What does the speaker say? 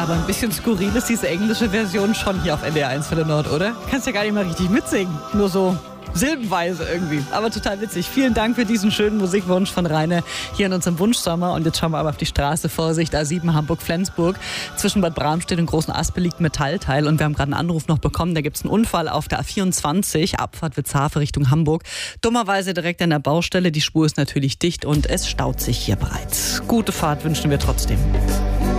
Aber ein bisschen skurril ist diese englische Version schon hier auf NDR 1 für den Nord, oder? Kannst ja gar nicht mal richtig mitsingen. Nur so silbenweise irgendwie. Aber total witzig. Vielen Dank für diesen schönen Musikwunsch von Rainer hier in unserem Wunschsommer. Und jetzt schauen wir aber auf die Straße. Vorsicht, A7 Hamburg-Flensburg. Zwischen Bad Bramstedt und Großen Aspe liegt ein Metallteil. Und wir haben gerade einen Anruf noch bekommen. Da gibt es einen Unfall auf der A24, Abfahrt Witzhafe Richtung Hamburg. Dummerweise direkt an der Baustelle. Die Spur ist natürlich dicht und es staut sich hier bereits. Gute Fahrt wünschen wir trotzdem.